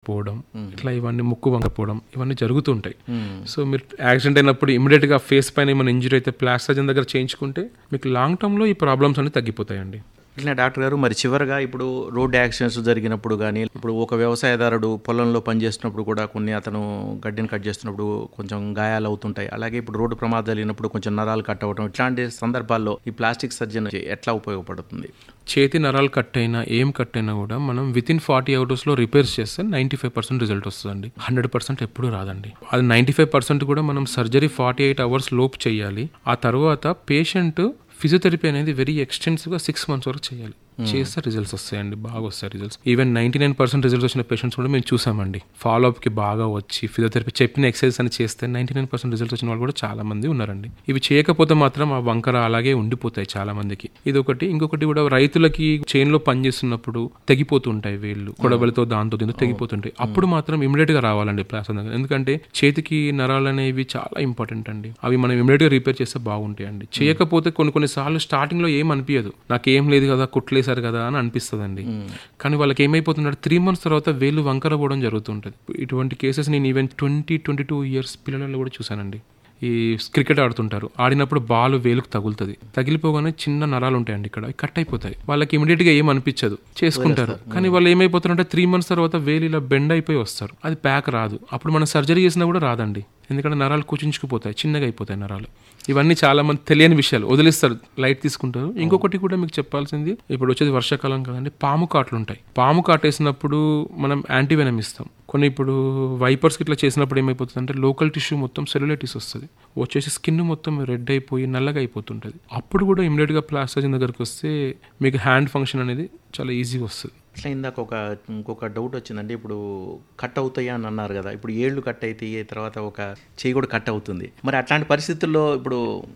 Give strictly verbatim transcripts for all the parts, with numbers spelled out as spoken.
పోవడం, ఇట్లా ఇవన్నీ ముక్కు వంగపోవడం ఇవన్నీ జరుగుతుంటాయి. సో మీరు యాక్సిడెంట్ అయినప్పుడు ఇమీడియట్గా ఫేస్ పైన ఏమైనా ఇంజరీ అయితే ప్లాస్టిక్ సర్జన్ దగ్గర చేయించుకుంటే మీకు లాంగ్ టర్మ్లో ఈ ప్రాబ్లమ్స్ అన్ని తగ్గిపోతాయండి. ఇట్లా డాక్టర్ గారు, మరి చివరిగా ఇప్పుడు రోడ్ యాక్సిడెంట్స్ జరిగినప్పుడు కానీ, ఇప్పుడు ఒక వ్యవసాయదారుడు పొలంలో పనిచేస్తున్నప్పుడు కూడా కొన్ని అతను గడ్డిని కట్ చేస్తున్నప్పుడు కొంచెం గాయాలు అవుతుంటాయి. అలాగే ఇప్పుడు రోడ్డు ప్రమాదాలు జరిగినప్పుడు కొంచెం నరాలు కట్ అవ్వడం, ఇట్లాంటి సందర్భాల్లో ఈ ప్లాస్టిక్ సర్జన్ ఎట్లా ఉపయోగపడుతుంది? చేతి నరాలు కట్ అయినా ఏం కట్ అయినా కూడా మనం విత్ ఇన్ ఫార్టీ అవర్స్లో రిపేర్స్ చేస్తే నైంటీ ఫైవ్ పర్సెంట్ రిజల్ట్ వస్తుందండి. హండ్రెడ్ పర్సెంట్ ఎప్పుడు రాదండి. అది నైంటీ ఫైవ్ పర్సెంట్ కూడా మనం సర్జరీ ఫార్టీ ఎయిట్ అవర్స్ లోపు చేయాలి. ఆ తర్వాత పేషెంట్ ఫిజియోథెరపీ అనేది వెరీ ఎక్స్టెన్సివ్గా సిక్స్ మంత్స్ వరకు చేయాలి. చేస్తే రిజల్ట్స్ వస్తాయండి, బాగా వస్తాయి results. Even ninety nine percent results వచ్చిన పేషెంట్స్ కూడా మేము చూసామండి. ఫాలోఅప్కి బాగా వచ్చి ఫిజియోథెరపీ చెప్పిన ఎక్సర్సైజ్ అని చేస్తే నైంటీ నైన్ పర్సెంట్ రిజల్ట్స్ వచ్చిన వాళ్ళు కూడా చాలా మంది ఉన్నారండి. ఇవి చేయకపోతే మాత్రం ఆ వంకర అలాగే ఉండిపోతాయి చాలా మందికి. ఇది ఒకటి. ఇంకొకటి కూడా రైతులకి చేనులో పనిచేస్తున్నప్పుడు తెగిపోతుంటాయి వేళ్ళు, కొడవలతో దాంతో దీంతో తెగిపోతుంటాయి. అప్పుడు మాత్రం ఇమీడియట్ గా రావాలండి ప్లాస్టర్ దగ్గర. ఎందుకంటే చేతికి నరాలు అనేవి చాలా ఇంపార్టెంట్ అండి. అవి మనం ఇమీడియట్ గా రిపేర్ చేస్తే బాగుంటాయండి. చేయకపోతే కొన్ని కొన్ని సార్లు స్టార్టింగ్ లో ఏం అనిపించదు, నాకేం లేదు కదా, కుట్లేసారు కదా అని అనిపిస్తుందండి. కానీ వాళ్ళకి ఏమైపోతుందంటే త్రీ మంత్స్ తర్వాత వేళ్ళు వంకర పోవడం జరుగుతుంటది. ఇటువంటి కేసెస్ నేను even twenty twenty two years పిల్లలలో కూడా చూసానండి. ఈ క్రికెట్ ఆడుతుంటారు, ఆడినప్పుడు బాల్ వేలుకు తగులుతుంది, తగిలిపోగానే చిన్న నరాలు ఉంటాయండి ఇక్కడ, కట్ అయిపోతాయి. వాళ్ళకి ఇమీడియట్ గా ఏం అనిపించదు, చేసుకుంటారు. కానీ వాళ్ళు ఏమైపోతారంటే త్రీ మంత్స్ తర్వాత వేలు ఇలా బెండ్ అయిపోయి వస్తారు, అది ప్యాక్ రాదు. అప్పుడు మనం సర్జరీ చేసినా కూడా రాదండి, ఎందుకంటే నరాలు కూర్చుంచుకుపోతాయి, చిన్నగా అయిపోతాయి నరాలు. ఇవన్నీ చాలా మంది తెలియని విషయాలు, వదిలిస్తారు, లైట్ తీసుకుంటారు. ఇంకొకటి కూడా మీకు చెప్పాల్సింది, ఇప్పుడు వచ్చేది వర్షాకాలం కదండి, పాము కాట్లు ఉంటాయి. పాము కాటేసినప్పుడు మనం యాంటీవెనమ్ ఇస్తాం. కొన్ని ఇప్పుడు వైపర్స్కి ఇట్లా చేసినప్పుడు ఏమైపోతుంది అంటే లోకల్ టిష్యూ మొత్తం సెల్యులైటిస్ వస్తుంది, వచ్చేసి స్కిన్ మొత్తం రెడ్ అయిపోయి నల్లగా అయిపోతుంటుంది. అప్పుడు కూడా ఇమీడియట్గా ప్లాస్టిక్ సర్జన్ దగ్గరికి వస్తే మీకు హ్యాండ్ ఫంక్షన్ అనేది చాలా ఈజీగా వస్తుంది. అట్లా ఇందాక ఒక ఇంకొక డౌట్ వచ్చిందండి. ఇప్పుడు కట్ అవుతాయి అని అన్నారు కదా, ఇప్పుడు ఏళ్ళు కట్ అవుతాయి, తర్వాత ఒక చేయి కూడా కట్ అవుతుంది. మరి అట్లాంటి పరిస్థితుల్లో ఇప్పుడు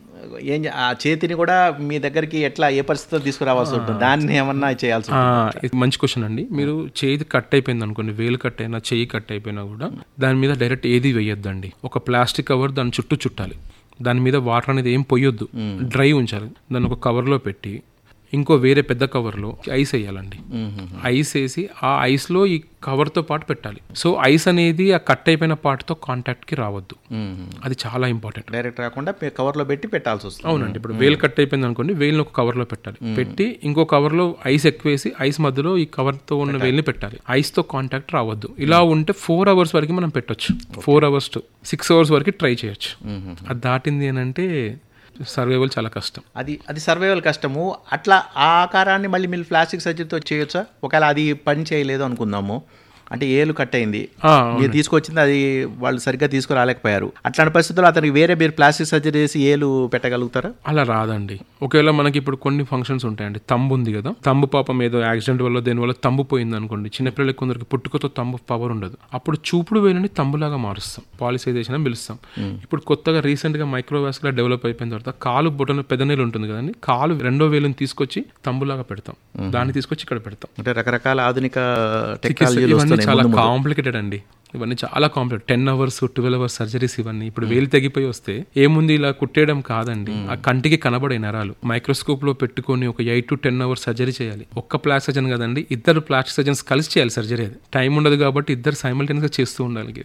ఏం ఆ చేతిని కూడా మీ దగ్గరికి ఎట్లా ఏ పరిస్థితుల్లో తీసుకురావాల్సి ఉంటుంది, దాన్ని ఏమన్నా చేయాల్సి ఉంటుంది? మంచి క్వశ్చన్ అండి. మీరు చేతి కట్ అయిపోయింది అనుకోండి, వేలు కట్ అయినా చెయ్యి కట్ అయిపోయినా కూడా దాని మీద డైరెక్ట్ ఏది వేయొద్దండి. ఒక ప్లాస్టిక్ కవర్ దాని చుట్టూ చుట్టాలి, దాని మీద వాటర్ అనేది ఏం పొయ్యొద్దు, డ్రై ఉంచాలి. దాన్ని ఒక కవర్లో పెట్టి ఇంకో వేరే పెద్ద కవర్లో ఐస్ వేయాలండి. ఐస్ వేసి ఆ ఐస్లో ఈ కవర్తో పాటు పెట్టాలి. సో ఐస్ అనేది ఆ కట్ అయిపోయిన పార్ట్తో కాంటాక్ట్కి రావద్దు, అది చాలా ఇంపార్టెంట్. డైరెక్ట్ రాకుండా కవర్లో పెట్టి పెట్టాల్సి వస్తుంది. అవునండి. ఇప్పుడు వేలు కట్ అయిపోయింది అనుకోండి, వేలుని ఒక కవర్లో పెట్టాలి, పెట్టి ఇంకో కవర్లో ఐస్ ఎక్కువేసి ఐస్ మధ్యలో ఈ కవర్తో ఉన్న వేలుని పెట్టాలి. ఐస్తో కాంటాక్ట్ రావద్దు. ఇలా ఉంటే ఫోర్ అవర్స్ వరకు మనం పెట్టొచ్చు. Four hours to six hours వరకు ట్రై చేయొచ్చు. అది దాటింది అని అంటే సర్వైవల్ చాలా కష్టం. అది అది సర్వైవల్ కష్టము. అట్లా ఆ ఆకారాన్ని మళ్ళీ మీరు ప్లాస్టిక్ సర్జరీతో చేయొచ్చా? ఒకవేళ అది పని చేయలేదు అనుకుందాము, అంటే ఏలు కట్ అయింది, మీరు తీసుకొచ్చింది అది వాళ్ళు సరిగ్గా తీసుకురాలేకపోయారు, అట్లాంటి పరిస్థితుల్లో అతనికి వేరే మీరు ప్లాస్టిక్ సర్జరీ చేసి ఏలు పెట్టగలుగుతారా? అలా రాదండి. ఒకవేళ మనకి ఇప్పుడు కొన్ని ఫంక్షన్స్ ఉంటాయండి, తంబు ఉంది కదా, తంబు పాపం ఏదో యాక్సిడెంట్ వల్ల దేని వల్ల తంబు పోయింది అనుకోండి, చిన్నపిల్లలకి కొందరికి పుట్టుకతో తంబు పవర్ ఉండదు, అప్పుడు చూపుడు వేలుని తంబులాగా మారుస్తాం, పాలిసైజేషన్ అని పిలుస్తాం. ఇప్పుడు కొత్తగా రీసెంట్ గా మైక్రోవాస్కులర్ డెవలప్ అయిపోయిన తర్వాత కాలు బొటన పెద్ద నీళ్ళు ఉంటుంది కదండి, కాలు రెండో వేలుని తీసుకొచ్చి తంబులాగా పెడతాం, దాన్ని తీసుకొచ్చి ఇక్కడ పెడతాం. అంటే రకరకాల ఆధునిక టెక్నాలజీ చాలా కాంప్లికేటెడ్ అండి, ఇవన్నీ చాలా complicate. Ten hours twelve hours surgeries ఇవన్నీ. ఇప్పుడు వేలు తెగిపోయి వస్తే ఏముంది, ఇలా కుట్టేయడం కాదండి, ఆ కంటికి కనబడే నరాలు మైక్రోస్కోప్ లో పెట్టుకుని ఒక eight to ten hours surgery చేయాలి. ఒక్క ప్లాస్టిక్ సర్జన్ కదండి, ఇద్దరు ప్లాస్టిక్ సర్జన్స్ కలిసి చేయాలి సర్జరీ. అది టైం ఉండదు కాబట్టి ఇద్దరు సైమల్టేనియస్ గా చేస్తూ ఉండాలి.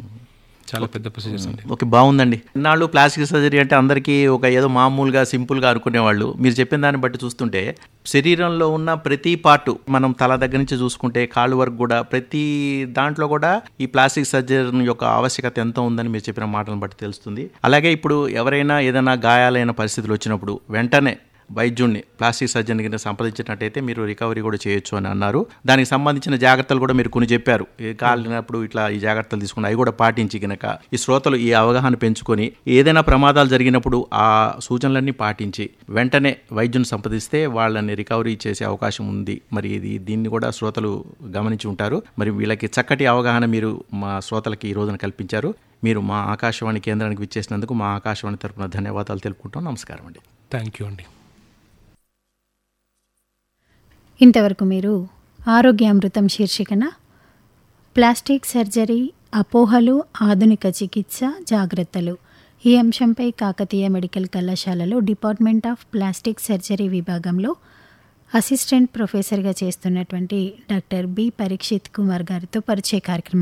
చాలా పెద్ద ప్రొసీజర్స్ అండి. ఓకే, బాగుందండి. ఇన్నాళ్ళు ప్లాస్టిక్ సర్జరీ అంటే అందరికీ ఒక ఏదో మామూలుగా సింపుల్గా అనుకునేవాళ్ళు. మీరు చెప్పిన దాన్ని బట్టి చూస్తుంటే శరీరంలో ఉన్న ప్రతి పార్టు, మనం తల దగ్గర నుంచి చూసుకుంటే కాళ్ళు వరకు కూడా ప్రతి దాంట్లో కూడా ఈ ప్లాస్టిక్ సర్జరీ యొక్క ఆవశ్యకత ఎంత ఉందని మీరు చెప్పిన మాటలను బట్టి తెలుస్తుంది. అలాగే ఇప్పుడు ఎవరైనా ఏదైనా గాయాలైన పరిస్థితులు వచ్చినప్పుడు వెంటనే వైద్యుడిని, ప్లాస్టిక్ సర్జన్ కింద సంప్రదించినట్టయితే మీరు రికవరీ కూడా చేయొచ్చు అని అన్నారు. దానికి సంబంధించిన జాగ్రత్తలు కూడా మీరు కొన్ని చెప్పారు. కాలినప్పుడు ఇట్లా ఈ జాగ్రత్తలు తీసుకుని అవి కూడా పాటించి కనుక ఈ శ్రోతలు ఈ అవగాహన పెంచుకొని ఏదైనా ప్రమాదాలు జరిగినప్పుడు ఆ సూచనలన్నీ పాటించి వెంటనే వైద్యుని సంప్రదిస్తే వాళ్ళని రికవరీ చేసే అవకాశం ఉంది. మరి ఇది దీన్ని కూడా శ్రోతలు గమనించి ఉంటారు. మరి వీళ్ళకి చక్కటి అవగాహన మీరు మా శ్రోతలకి ఈ రోజున కల్పించారు. మీరు మా ఆకాశవాణి కేంద్రానికి విచ్చేసినందుకు మా ఆకాశవాణి తరపున ధన్యవాదాలు తెలుపుకుంటాం. నమస్కారం అండి. థ్యాంక్ యూ అండి. ఇంతవరకు మీరు ఆరోగ్యామృతం శీర్షికన ప్లాస్టిక్ సర్జరీ అపోహలు, ఆధునిక చికిత్స జాగ్రత్తలు ఈ అంశంపై కాకతీయ మెడికల్ కళాశాలలో డిపార్ట్మెంట్ ఆఫ్ ప్లాస్టిక్ సర్జరీ విభాగంలో అసిస్టెంట్ ప్రొఫెసర్గా చేస్తున్నటువంటి డాక్టర్ బి పరీక్షిత్ కుమార్ గారితో పరిచయ కార్యక్రమం